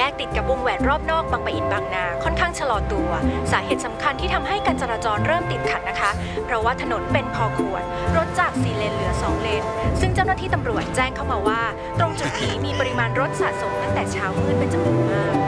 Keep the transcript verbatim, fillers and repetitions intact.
กติดกับวงแหวนรอบนอกบางปะอินบางนาค่อนข้างชะลอตัวสาเหตุสำคัญที่ทำให้การจราจรเริ่มติดขัดนะคะเพราะว่าถนนเป็นพอควรรถจากสี่เลนเหลือสองเลนซึ่งเจ้าหน้าที่ตำรวจแจ้งเข้ามาว่าตรงจุดนี้มีปริมาณรถสะสมตั้งแต่เช้ามืดเป็นจำนวนมาก